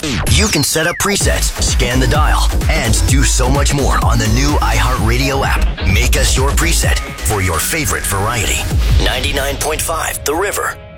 You can set up presets, scan the dial, and do so much more on the new iHeartRadio app. Make us your preset for your favorite variety. 99.5 The River.